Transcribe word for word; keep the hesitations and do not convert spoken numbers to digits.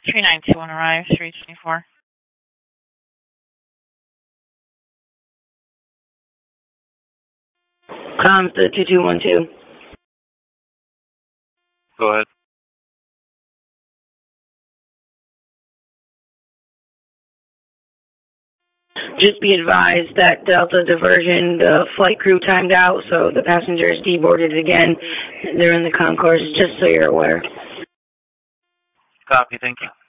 three nine two one arrives, three twenty-four. Comms to two two one two. Go ahead. Just be advised that Delta diversion, the flight crew timed out, so the passengers deboarded again. They're in the concourse, just so you're aware. Copy, thank you.